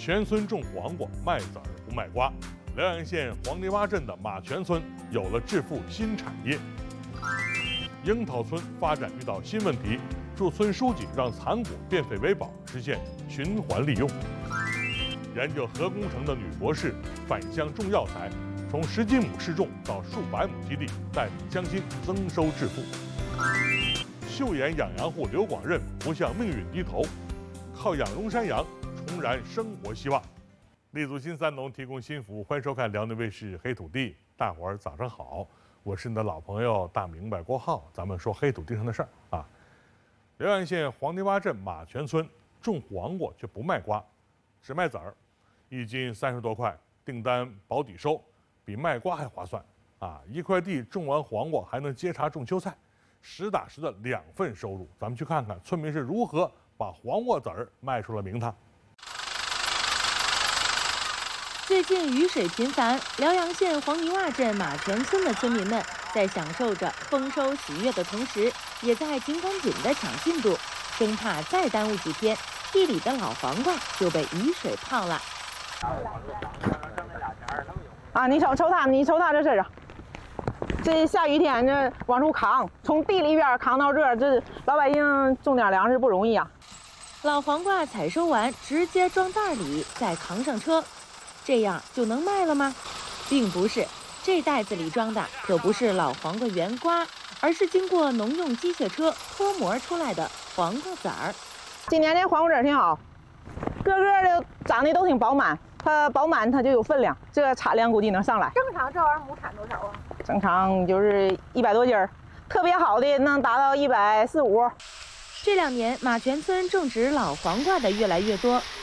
全村种黄瓜，卖籽儿不卖瓜。辽阳县黄泥洼镇的马泉村有了致富新产业。樱桃村发展遇到新问题，驻村书记让残果变废为宝，实现循环利用。研究核工程的女博士返乡种药材，从10几亩试种到数百亩基地，带领乡亲增收致富。岫岩养羊户刘广任不向命运低头，靠养荣山羊重燃生活希望。立足新三农提供新服务，欢迎收看辽宁卫视《黑土地》，大伙儿早上好，我是你的老朋友大明白郭浩，咱们说黑土地上的事儿啊。辽阳县黄泥洼镇马泉村种黄瓜却不卖瓜，只卖籽儿，1斤30多块，订单保底收，比卖瓜还划算啊！一块地种完黄瓜还能接茬种秋菜，实打实的2份收入。咱们去看看村民是如何把黄瓜籽儿卖出了名堂。 最近雨水频繁，辽阳县黄泥洼镇马泉村的村民们在享受着丰收喜悦的同时，也在紧赶紧地抢进度，生怕再耽误几天，地里的老黄瓜就被雨水泡了。 啊，你瞅它，这身上，这下雨天这往出扛，从地里边扛到这儿，这老百姓种点粮食不容易啊。 老黄瓜采收完，直接装袋里，再扛上车。这样就能卖了吗？并不是，这袋子里装的可不是老黄瓜原瓜，而是经过农用机械车脱模出来的黄瓜籽儿。 今年这黄瓜籽儿挺好，个个的长得都挺饱满，它饱满它就有分量，这产量估计能上来。 正常这玩意儿亩产多少啊？ 正常就是100多斤儿，特别好的能达到140、150。 这2年，马泉村种植老黄瓜的越来越多，